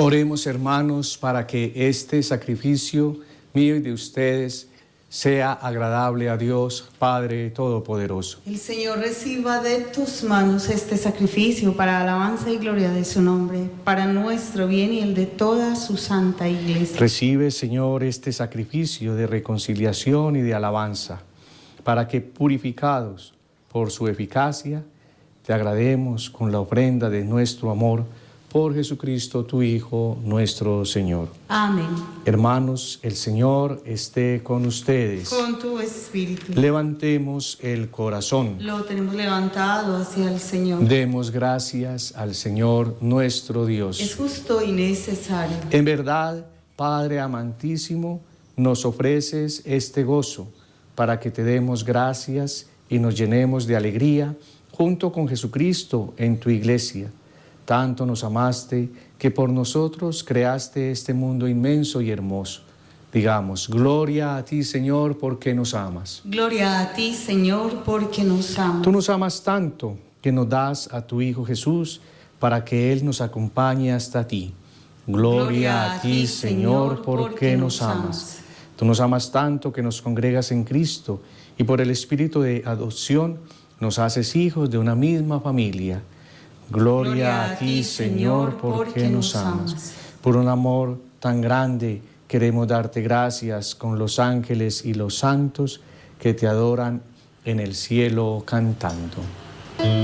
Oremos, hermanos, para que este sacrificio mío y de ustedes sea agradable a Dios, Padre Todopoderoso. El Señor reciba de tus manos este sacrificio para alabanza y gloria de su nombre, para nuestro bien y el de toda su santa iglesia. Recibe, Señor, este sacrificio de reconciliación y de alabanza, para que, purificados por su eficacia, te agrademos con la ofrenda de nuestro amor por Jesucristo, tu Hijo, nuestro Señor. Amén. Hermanos, el Señor esté con ustedes. Con tu espíritu. Levantemos el corazón. Lo tenemos levantado hacia el Señor. Demos gracias al Señor nuestro Dios. Es justo y necesario. En verdad, Padre amantísimo, nos ofreces este gozo para que te demos gracias y nos llenemos de alegría junto con Jesucristo en tu iglesia. Tanto nos amaste que por nosotros creaste este mundo inmenso y hermoso. Digamos, gloria a ti, Señor, porque nos amas. Gloria a ti, Señor, porque nos amas. Tú nos amas tanto que nos das a tu Hijo Jesús para que Él nos acompañe hasta ti. Gloria a ti, Señor, porque nos amas. Tú nos amas tanto que nos congregas en Cristo y por el Espíritu de adopción nos haces hijos de una misma familia. Gloria a ti, Señor, porque nos amas. Por un amor tan grande queremos darte gracias con los ángeles y los santos que te adoran en el cielo cantando.